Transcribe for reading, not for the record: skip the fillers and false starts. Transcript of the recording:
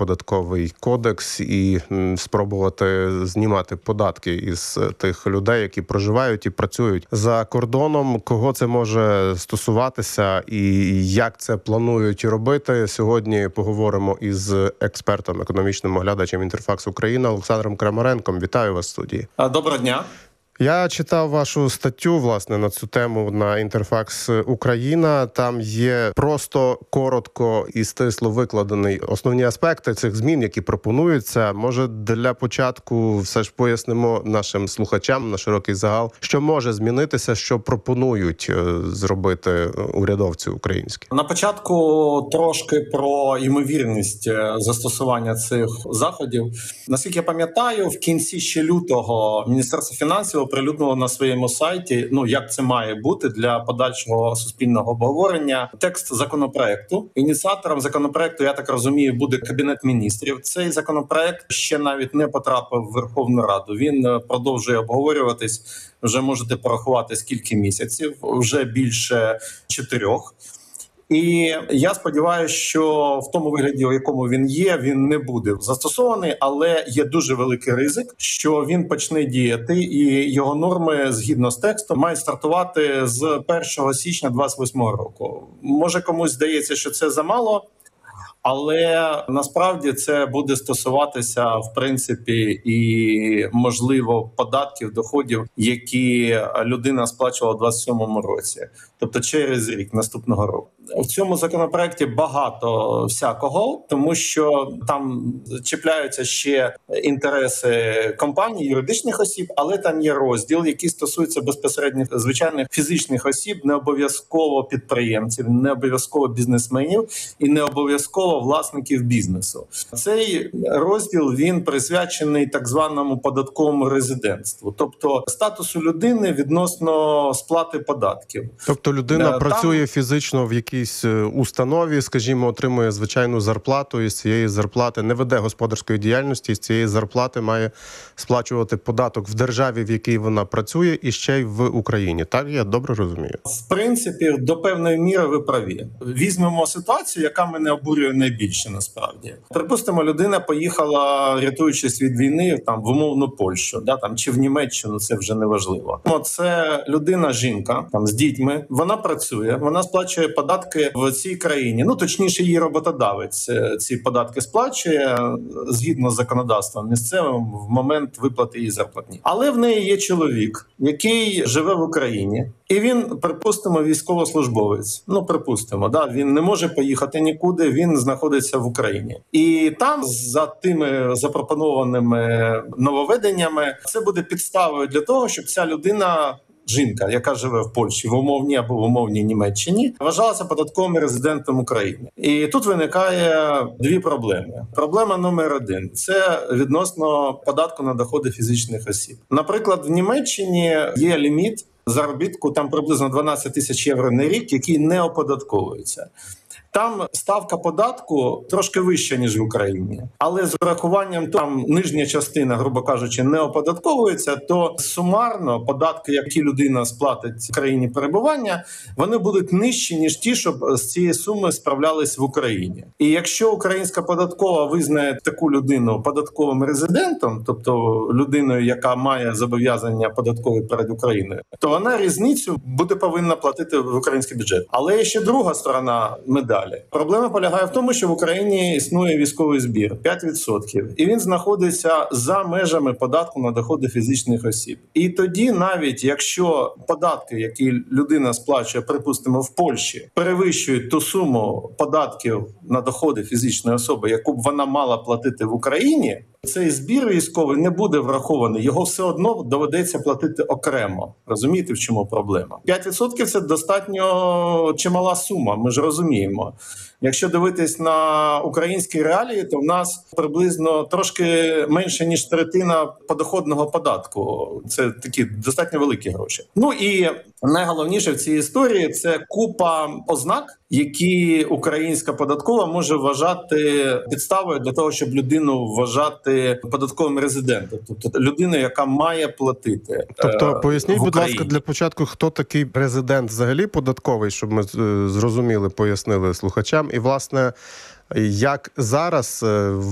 податковий кодекс і спробувати знімати податки із тих людей, які проживають і працюють за кордоном. Кого це може стосуватися і як це планують робити? Сьогодні поговоримо із експертом, економічним оглядачем «Інтерфакс Україна» Олександром Крамаренком. Вітаю вас в студії. Доброго дня. Я читав вашу статтю, власне, на цю тему на «Інтерфакс Україна». Там є просто коротко і стисло викладені основні аспекти цих змін, які пропонуються. Може, для початку все ж пояснимо нашим слухачам на широкий загал, що може змінитися, що пропонують зробити урядовці українські. На початку трошки про ймовірність застосування цих заходів. Наскільки я пам'ятаю, в кінці ще лютого Міністерство фінансів оприлюднило на своєму сайті, як це має бути для подальшого суспільного обговорення, текст законопроекту. Ініціатором законопроекту, я так розумію, буде Кабінет міністрів. Цей законопроект ще навіть не потрапив в Верховну Раду. Він продовжує обговорюватись. Вже можете порахувати скільки місяців, вже більше 4. І я сподіваюся, що в тому вигляді, у якому він є, він не буде застосований, але є дуже великий ризик, що він почне діяти, і його норми, згідно з текстом, мають стартувати з 1 січня 2028 року. Може, комусь здається, що це замало, але насправді це буде стосуватися, в принципі, і, можливо, податків, доходів, які людина сплачувала у 2027 році. Тобто через рік наступного року. В цьому законопроекті багато всякого, тому що там чіпляються ще інтереси компаній, юридичних осіб, але там є розділ, який стосується безпосередньо звичайних фізичних осіб, не обов'язково підприємців, не обов'язково бізнесменів і не обов'язково власників бізнесу. Цей розділ, він присвячений так званому податковому резидентству, тобто статусу людини відносно сплати податків. Тобто людина працює фізично в якійсь установі, скажімо, отримує звичайну зарплату, і з цієї зарплати не веде господарської діяльності, і з цієї зарплати має сплачувати податок в державі, в якій вона працює, і ще й в Україні. Так, я добре розумію? В принципі, до певної міри ви праві. Візьмемо ситуацію, яка мене обурює найбільше насправді. Припустимо, людина поїхала, рятуючись від війни, в умовну Польщу, чи в Німеччину, це вже не важливо. Це людина-жінка, з дітьми, вона працює, вона сплачує податки в цій країні. Точніше, її роботодавець ці податки сплачує згідно з законодавством місцевим в момент виплати її зарплатні. Але в неї є чоловік, який живе в Україні, і він, припустимо, військовослужбовець. Припустимо, він не може поїхати нікуди, він знаходиться в Україні. І там, за тими запропонованими нововведеннями, це буде підставою для того, щоб ця людина, жінка, яка живе в Польщі, в умовній або в умовній Німеччині, вважалася податковим резидентом України. І тут виникає дві проблеми. Проблема номер 1 – це відносно податку на доходи фізичних осіб. Наприклад, в Німеччині є ліміт заробітку, там приблизно 12 тисяч євро на рік, який не оподатковується. Там ставка податку трошки вища, ніж в Україні. Але з урахуванням, там нижня частина, грубо кажучи, не оподатковується, то сумарно податки, які людина сплатить в країні перебування, вони будуть нижчі, ніж ті, щоб з цієї суми справлялись в Україні. І якщо українська податкова визнає таку людину податковим резидентом, тобто людиною, яка має зобов'язання податкові перед Україною, то вона різницю буде повинна платити в український бюджет. Але є ще друга сторона медалі. Проблема полягає в тому, що в Україні існує військовий збір 5%, і він знаходиться за межами податку на доходи фізичних осіб. І тоді, навіть якщо податки, які людина сплачує, припустимо, в Польщі, перевищують ту суму податків на доходи фізичної особи, яку б вона мала платити в Україні, цей збір військовий не буде врахований, його все одно доведеться платити окремо. Розумієте, в чому проблема? 5% – це достатньо чимала сума, ми ж розуміємо. Якщо дивитись на українські реалії, то в нас приблизно трошки менше, ніж третина подоходного податку. Це такі достатньо великі гроші. І найголовніше в цій історії – це купа ознак, які українська податкова може вважати підставою для того, щоб людину вважати податковим резидентом. Тобто людиною, яка має платити. Тобто поясніть, будь ласка, для початку, хто такий резидент взагалі податковий, щоб ми зрозуміли, пояснили слухачам. І, власне, як зараз